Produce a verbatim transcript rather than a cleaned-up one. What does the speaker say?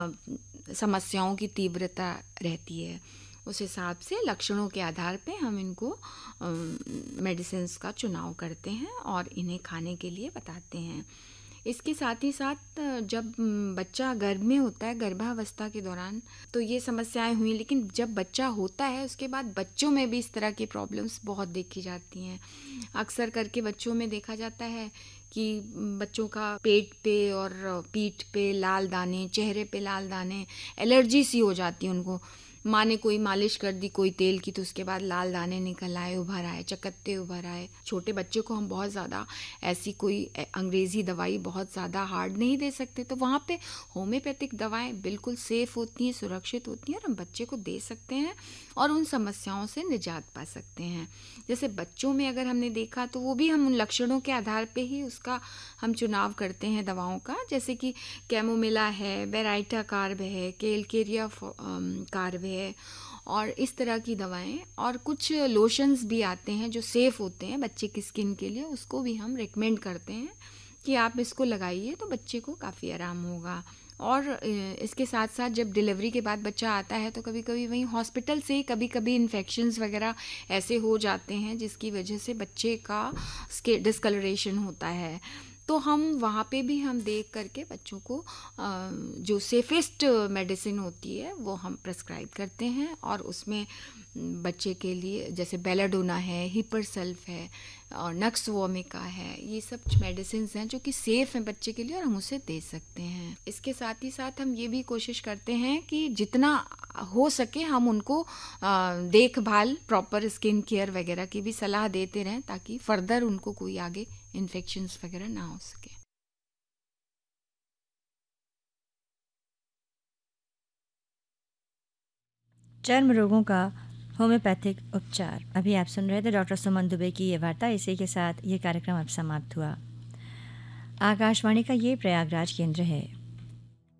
समस्याओं की तीव्रता रहती है, उस हिसाब से लक्षणों के आधार पे हम इनको मेडिसिन्स का चुनाव करते हैं और इन्हें खाने के लिए बताते हैं। इसके साथ ही साथ जब बच्चा गर्भ में होता है, गर्भावस्था के दौरान तो ये समस्याएं हुई, लेकिन जब बच्चा होता है उसके बाद बच्चों में भी इस तरह की प्रॉब्लम्स बहुत देखी जाती हैं। अक्सर करके बच्चों में देखा जाता है कि बच्चों का पेट पे और पीठ पे लाल दाने, चेहरे पे लाल दाने, एलर्जी सी हो जाती है उनको। माँ ने कोई मालिश कर दी कोई तेल की तो उसके बाद लाल दाने निकल आए, उभर आए, चकत्ते उभर आए। छोटे बच्चे को हम बहुत ज़्यादा ऐसी कोई अंग्रेज़ी दवाई बहुत ज़्यादा हार्ड नहीं दे सकते, तो वहाँ पे होम्योपैथिक दवाएं बिल्कुल सेफ़ होती हैं, सुरक्षित होती हैं और हम बच्चे को दे सकते हैं और उन समस्याओं से निजात पा सकते हैं। जैसे बच्चों में अगर हमने देखा तो वो भी हम उन लक्षणों के आधार पे ही उसका हम चुनाव करते हैं दवाओं का, जैसे कि कैमोमिला है, बेराइटा कार्ब है, केलकेरिया कार्ब है और इस तरह की दवाएं। और कुछ लोशंस भी आते हैं जो सेफ़ होते हैं बच्चे की स्किन के लिए, उसको भी हम रेकमेंड करते हैं कि आप इसको लगाइए तो बच्चे को काफ़ी आराम होगा। और इसके साथ साथ जब डिलीवरी के बाद बच्चा आता है तो कभी कभी वहीं हॉस्पिटल से कभी कभी इन्फेक्शंस वगैरह ऐसे हो जाते हैं जिसकी वजह से बच्चे का डिस्कलरेशन होता है, तो हम वहाँ पे भी हम देख करके बच्चों को जो सेफेस्ट मेडिसिन होती है वो हम प्रेस्क्राइब करते हैं और उसमें बच्चे के लिए जैसे बेलाडोना है, हिपरसल्फ है और नक्स वोमिका है, ये सब मेडिसिन हैं जो कि सेफ़ हैं बच्चे के लिए और हम उसे दे सकते हैं। इसके साथ ही साथ हम ये भी कोशिश करते हैं कि जितना हो सके हम उनको देखभाल, प्रॉपर स्किन केयर वगैरह की भी सलाह देते रहें ताकि फर्दर उनको कोई आगे इन्फेक्शंस वगैरह ना हो सके। चर्म रोगों का होम्योपैथिक उपचार। अभी आप सुन रहे थे डॉक्टर सुमन दुबे की ये वार्ता। इसी के साथ ये कार्यक्रम अब समाप्त हुआ। आकाशवाणी का ये प्रयागराज केंद्र है।